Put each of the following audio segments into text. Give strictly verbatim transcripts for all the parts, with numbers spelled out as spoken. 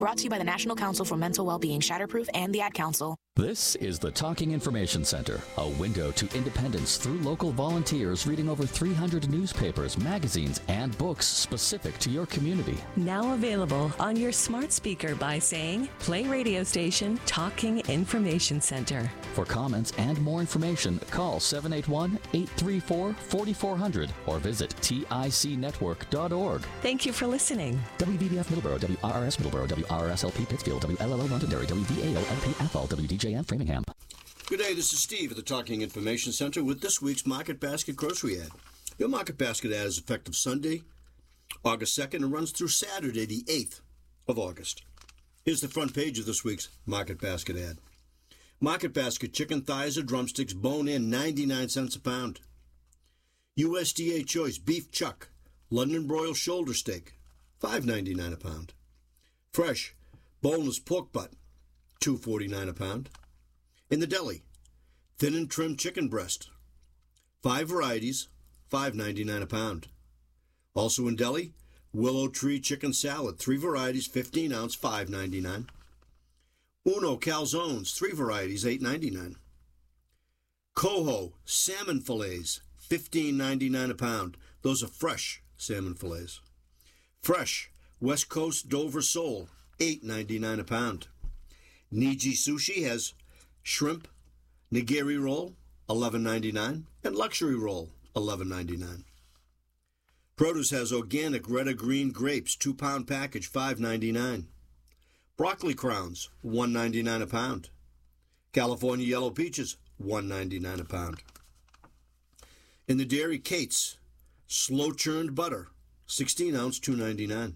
Brought to you by the National Council for Mental Wellbeing, Shatterproof, and the Ad Council. This is the Talking Information Center, a window to independence through local volunteers reading over three hundred newspapers, magazines, and books specific to your community. Now available on your smart speaker by saying, play radio station Talking Information Center. For comments and more information, call seven eight one, eight three four, four four zero zero or visit tic network dot org. Thank you for listening. W V B F Middleborough, W R R S Middleborough, W R R S L P Pittsfield, W L L O Londonderry, W V A O L P Athol, W D J M Framingham. Good day, this is Steve at the Talking Information Center with this week's Market Basket grocery ad. Your Market Basket ad is effective Sunday, August second, and runs through Saturday, the eighth of August. Here's the front page of this week's Market Basket ad. Market Basket chicken thighs or drumsticks, bone-in, ninety-nine cents a pound. U S D A Choice beef chuck, London broil shoulder steak, five ninety-nine a pound. Fresh boneless pork butt, two forty-nine a pound. In the deli, thin and trim chicken breast, five varieties, five ninety-nine a pound. Also in deli, Willow Tree chicken salad, three varieties, fifteen ounce, five ninety-nine. Uno calzones, three varieties, eight ninety-nine. Coho salmon fillets, fifteen ninety-nine a pound. Those are fresh salmon fillets. Fresh West Coast Dover sole, eight ninety-nine a pound. Niji Sushi has shrimp nigiri roll, eleven ninety-nine, and luxury roll, eleven ninety-nine. Produce has organic red or green grapes, two pound package, five ninety-nine. Broccoli crowns, one ninety-nine a pound. California yellow peaches, one ninety-nine a pound. In the dairy, Kate's slow churned butter, sixteen ounce, two ninety-nine.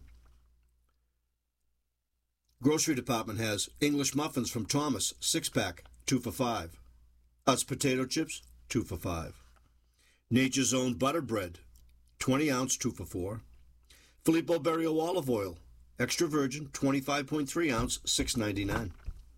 Grocery department has English muffins from Thomas, six pack, two for five. Utz potato chips, two for five. Nature's Own butter bread, twenty ounce, two for four. Filippo Berio olive oil, extra virgin, twenty-five point three ounce, six ninety-nine.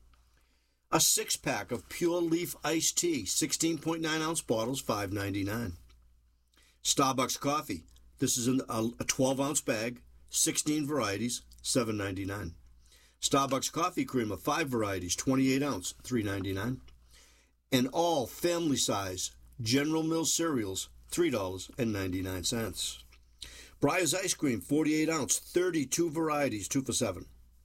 A six pack of Pure Leaf iced tea, sixteen point nine ounce bottles, five ninety-nine. Starbucks coffee, this is in a twelve ounce bag, sixteen varieties, seven ninety-nine. Starbucks coffee creamer, five varieties, twenty-eight ounce, three ninety-nine. And all family size General Mills cereals, three dollars and ninety-nine cents. Breyers ice cream, forty-eight ounce, thirty-two varieties, two for seven.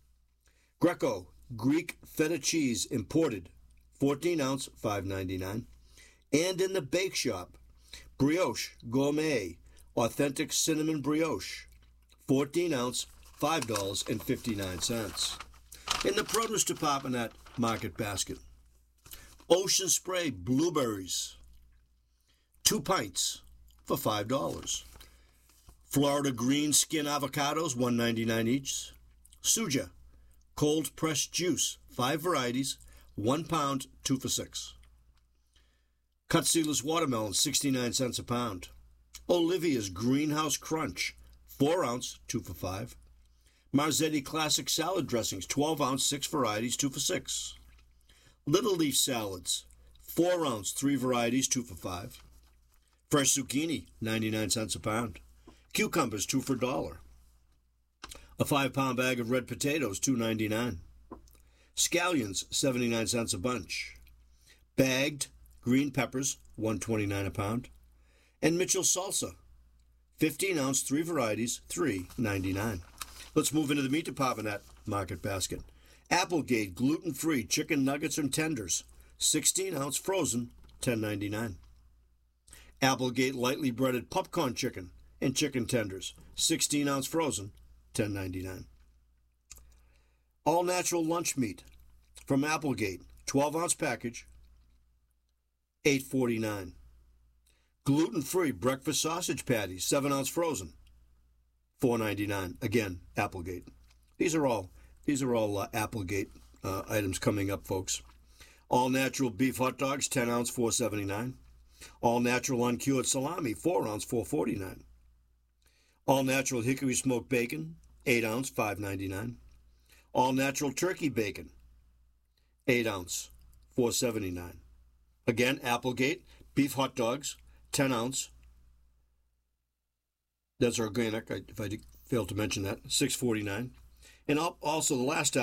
Greco Greek feta cheese imported, fourteen ounce, five ninety-nine. And in the bake shop, brioche gourmet authentic cinnamon brioche, fourteen ounce, five dollars and fifty-nine cents. In the produce department at Market Basket, Ocean Spray blueberries, two pints for five dollars. Florida green skin avocados, one ninety-nine each. Suja cold pressed juice, five varieties, one pound, two for six. Cut seedless watermelon, sixty-nine cents a pound. Olivia's Greenhouse Crunch, four ounce, two for five. Marzetti Classic salad dressings, twelve ounce, six varieties, two for six. Little Leaf salads, four ounce, three varieties, two for five. Fresh zucchini, ninety-nine cents a pound. Cucumbers, two for a dollar. A five pound bag of red potatoes, two ninety-nine. Scallions, seventy-nine cents a bunch. Bagged green peppers, one twenty-nine a pound. And Mitchell salsa, fifteen ounce, three varieties, three ninety-nine. Let's move into the meat department at Market Basket. Applegate gluten-free chicken nuggets and tenders, sixteen ounce frozen, ten ninety-nine. Applegate lightly breaded popcorn chicken and chicken tenders, sixteen ounce frozen, ten ninety-nine. All natural lunch meat from Applegate, twelve ounce package, eight forty-nine. Gluten-free breakfast sausage patties, seven ounce frozen, four ninety-nine. Again, Applegate. These are all these are all uh, Applegate uh, items coming up, folks. All natural beef hot dogs, ten ounce, four seventy-nine. All natural uncured salami, four ounce, four forty-nine. All natural hickory smoked bacon, eight ounce, five ninety-nine. All natural turkey bacon, eight ounce, four seventy-nine. Again, Applegate beef hot dogs, ten ounce. That's organic, if I failed to mention that, six forty-nine. And also the last